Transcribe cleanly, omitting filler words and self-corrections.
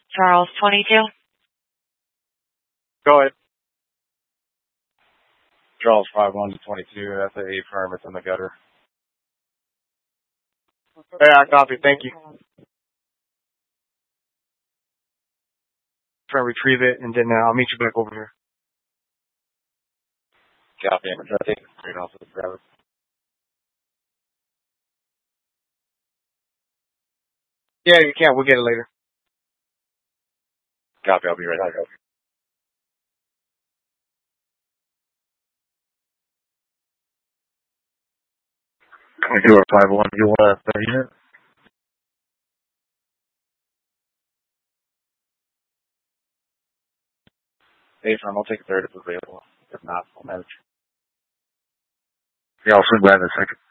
Charles 22. Go ahead. Charles 5122. That's an A firm. It's in the gutter. Yeah, I copy. Thank you. Try to retrieve it, and then I'll meet you back over here. Copy. I'm going to take it straight off of the driver. Yeah, you can. We'll get it later. Copy. I'll be right back. Can we do a 5-1? You want a unit? Hey, firm, I'll take a third if available. If not, I'll manage. Yeah, I'll swing by in a second.